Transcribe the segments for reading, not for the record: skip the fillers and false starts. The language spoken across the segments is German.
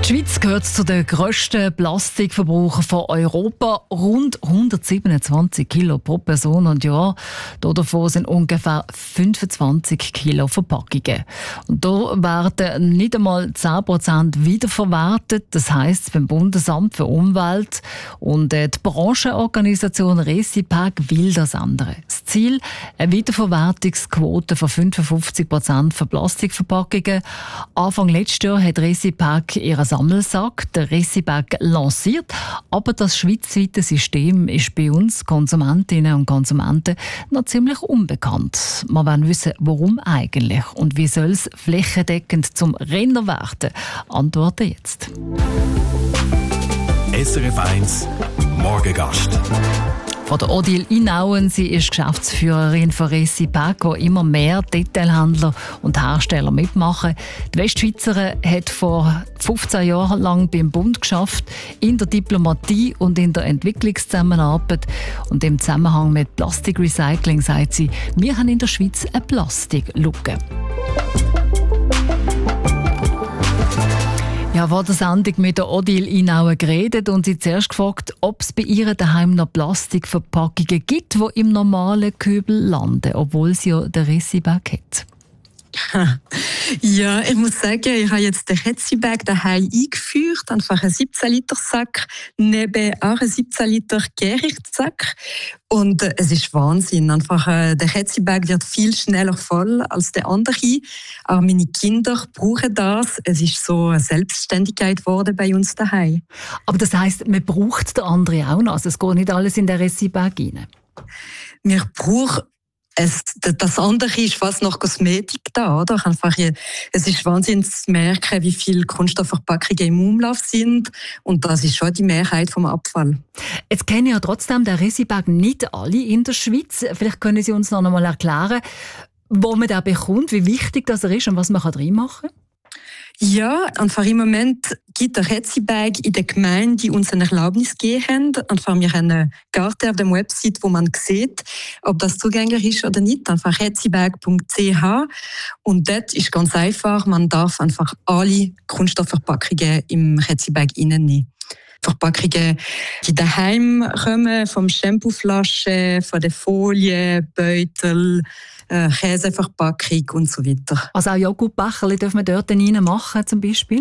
Die Schweiz gehört zu den grössten Plastikverbrauchern von Europa. Rund 127 Kilo pro Person und Jahr. Davon sind ungefähr 25 Kilo Verpackungen. Und da werden nicht einmal 10% wiederverwertet. Das heisst, beim Bundesamt für Umwelt und die Branchenorganisation Recipac will das ändern. Das Ziel: eine Wiederverwertungsquote von 55% für Plastikverpackungen. Anfang letztes Jahr hat Recipac ihren Sammelsack, der Recipac, lanciert. Aber das schweizweite System ist bei uns Konsumentinnen und Konsumenten noch ziemlich unbekannt. Wir wollen wissen, warum eigentlich und wie soll es flächendeckend zum Renner werden. Antworten jetzt. SRF 1 Morgengast. Von der Odile Inauen, sie ist Geschäftsführerin von Recipac, wo immer mehr Detailhändler und Hersteller mitmachen. Die Westschweizerin hat vor 15 Jahren lang beim Bund geschafft, in der Diplomatie und in der Entwicklungszusammenarbeit. Und im Zusammenhang mit Plastikrecycling sagt sie, wir haben in der Schweiz eine Plastiklücke. Ich habe vor der Sendung mit der Odile Inauen geredet und sie zuerst gefragt, ob es bei ihr daheim noch Plastikverpackungen gibt, die im normalen Kübel landen, obwohl sie ja den Recipac hat. Ja, ich muss sagen, ich habe jetzt den Recipac daheim eingeführt, einfach einen 17-Liter-Sack, neben auch einen 17-Liter-Gärungssack. Und es ist Wahnsinn. Einfach, der Recipac wird viel schneller voll als der andere. Auch meine Kinder brauchen das. Es ist so eine Selbstständigkeit geworden bei uns daheim. Aber das heisst, man braucht den anderen auch noch. Also es geht nicht alles in den Recipac rein. Wir brauchen das andere ist fast noch Kosmetik da, oder? Einfach, es ist Wahnsinn zu merken, wie viele Kunststoffverpackungen im Umlauf sind. Und das ist schon die Mehrheit vom Abfall. Jetzt kennen ja trotzdem den Recipac nicht alle in der Schweiz. Vielleicht können Sie uns noch einmal erklären, wo man den bekommt, wie wichtig das ist und was man reinmachen kann? Ja, einfach im Moment gibt der Recipac in der Gemeinde uns eine Erlaubnis gegeben. Einfach wir haben eine Karte auf der Website, wo man sieht, ob das zugänglich ist oder nicht. Einfach recipac.ch. Und dort ist ganz einfach, man darf einfach alle Kunststoffverpackungen im Recipac reinnehmen. Verpackungen, die daheim kommen, vom Shampooflaschen, von der Folie, Beutel, Käseverpackung und so weiter. Also auch Joghurtbecher dürfen wir dort reinmachen zum Beispiel?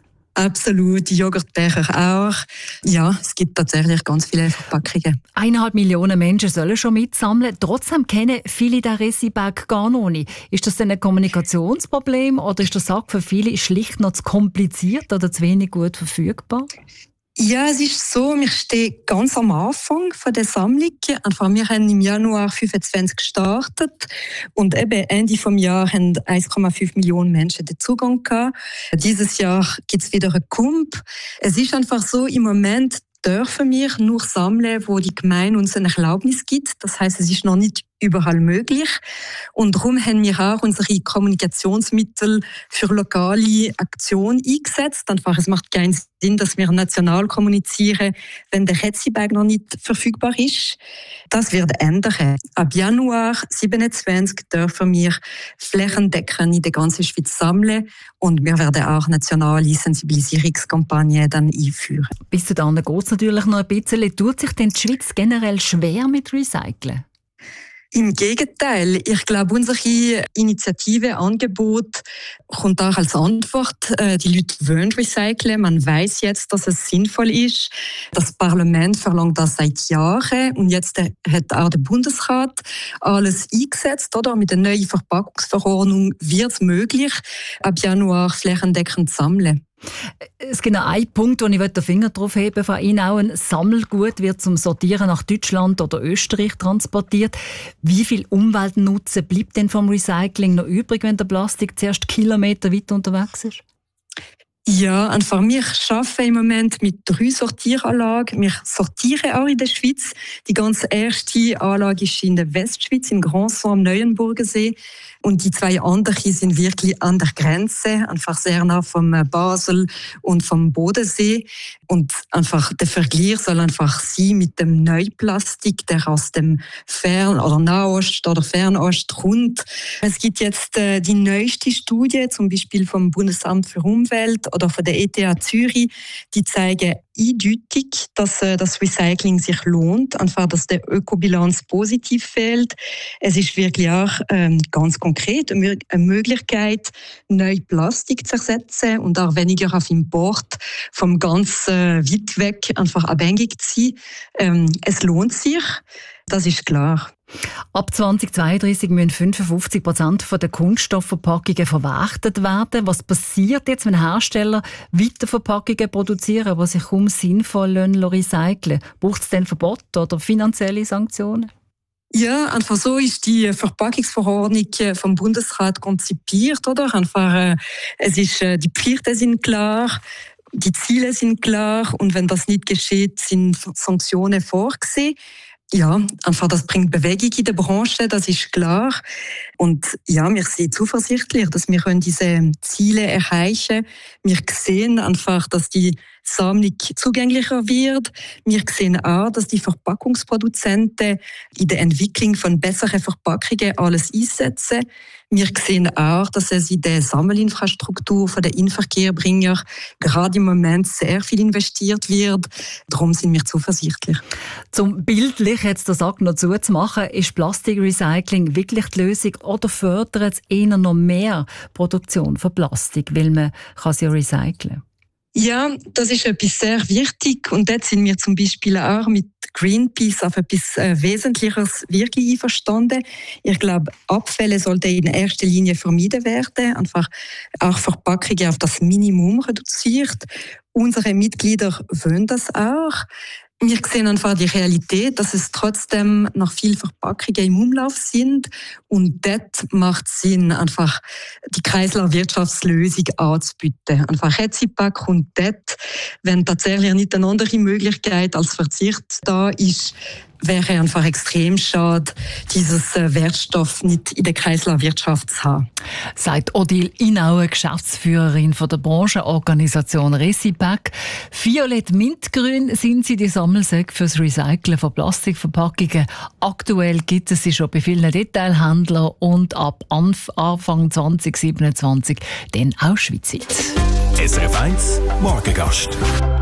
Absolut, die Joghurtbecher auch. Ja, es gibt tatsächlich ganz viele Verpackungen. 1,5 Millionen Menschen sollen schon mitsammeln. Trotzdem kennen viele den Recipac gar noch nicht. Ist das denn ein Kommunikationsproblem oder ist der Sack für viele schlicht noch zu kompliziert oder zu wenig gut verfügbar? Ja, es ist so, wir stehen ganz am Anfang von der Sammlung. Einfach, wir haben im Januar 2025 gestartet und eben Ende des Jahres haben 1,5 Millionen Menschen den Zugang gehabt. Dieses Jahr gibt es wieder einen Kump. Es ist einfach so, im Moment dürfen wir nur sammeln, wo die Gemeinde uns eine Erlaubnis gibt. Das heisst, es ist noch nicht überall möglich. Und darum haben wir auch unsere Kommunikationsmittel für lokale Aktionen eingesetzt. Einfach, es macht keinen Sinn, dass wir national kommunizieren, wenn der Recipac noch nicht verfügbar ist. Das wird ändern. Ab Januar 2027 dürfen wir flächendeckend in der ganzen Schweiz sammeln und wir werden auch nationale Sensibilisierungskampagnen dann einführen. Bis dann geht es natürlich noch ein bisschen. Tut sich denn die Schweiz generell schwer mit Recyceln? Im Gegenteil, ich glaube, unsere Initiative, Angebot kommt auch als Antwort. Die Leute wollen recyceln. Man weiß jetzt, dass es sinnvoll ist. Das Parlament verlangt das seit Jahren und jetzt hat auch der Bundesrat alles eingesetzt, oder? Mit der neuen Verpackungsverordnung wird es möglich, ab Januar flächendeckend zu sammeln. Es gibt noch einen Punkt, wo ich den Finger drauf heben von Ihnen. Auch ein Sammelgut wird zum Sortieren nach Deutschland oder Österreich transportiert. Wie viel Umweltnutzen bleibt denn vom Recycling noch übrig, wenn der Plastik zuerst Kilometer weit unterwegs ist? Ja, einfach, wir arbeiten im Moment mit 3 Sortieranlagen. Wir sortieren auch in der Schweiz. Die ganz erste Anlage ist in der Westschweiz, im Grandson am Neuenburgersee. Und die 2 anderen sind wirklich an der Grenze, einfach sehr nah vom Basel und vom Bodensee. Und einfach der Vergleich soll einfach sein mit dem Neuplastik, der aus dem oder Nahost oder Fernost kommt. Es gibt jetzt die neueste Studie, zum Beispiel vom Bundesamt für Umwelt oder oder von der ETH Zürich, die zeigen eindeutig, dass das Recycling sich lohnt, einfach, dass der Ökobilanz positiv fehlt. Es ist wirklich auch ganz konkret eine Möglichkeit, neu Plastik zu ersetzen und auch weniger auf Import vom ganz weit weg einfach abhängig zu sein. Es lohnt sich, das ist klar. Ab 2032 müssen 55% der Kunststoffverpackungen verwertet werden. Was passiert jetzt, wenn Hersteller Weiterverpackungen produzieren, die sich kaum sinnvoll recyceln lassen? Braucht es dann Verbot oder finanzielle Sanktionen? Ja, einfach so ist die Verpackungsverordnung vom Bundesrat konzipiert, oder? Einfach, es ist, die Pflichten sind klar, die Ziele sind klar und wenn das nicht geschieht, sind Sanktionen vorgesehen. Ja, einfach das bringt Bewegung in der Branche, das ist klar. Und ja, wir sind zuversichtlich, dass wir diese Ziele erreichen können. Wir sehen einfach, dass die Sammlung zugänglicher wird. Wir sehen auch, dass die Verpackungsproduzenten in der Entwicklung von besseren Verpackungen alles einsetzen. Wir sehen auch, dass es in der Sammelinfrastruktur der Inverkehrbringer gerade im Moment sehr viel investiert wird. Darum sind wir zuversichtlich. Zum bildlich jetzt den Sack noch zuzumachen, ist Plastikrecycling wirklich die Lösung oder fördert es eher noch mehr Produktion von Plastik, weil man kann sie recyceln kann? Ja, das ist etwas sehr wichtig und dort sind wir zum Beispiel auch mit Greenpeace auf etwas Wesentliches wirklich einverstanden. Ich glaube, Abfälle sollten in erster Linie vermieden werden, einfach auch Verpackungen auf das Minimum reduziert. Unsere Mitglieder wollen das auch. Wir sehen einfach die Realität, dass es trotzdem noch viele Verpackungen im Umlauf sind. Und dort macht es Sinn, einfach die Kreislaufwirtschaftslösung anzubieten. Einfach Rezipack und dort, wenn tatsächlich nicht eine andere Möglichkeit als Verzicht da ist, wäre einfach extrem schade, dieses Wertstoff nicht in der Kreislaufwirtschaft zu haben. Sagt Odile Inaue, Geschäftsführerin von der Branchenorganisation Recipac. Violett-Mintgrün sind sie die Sammelsäcke fürs Recyceln von Plastikverpackungen. Aktuell gibt es sie schon bei vielen Detailhändlern und ab Anfang 2027 dann auch schweizweit. SRF 1 Morgengast.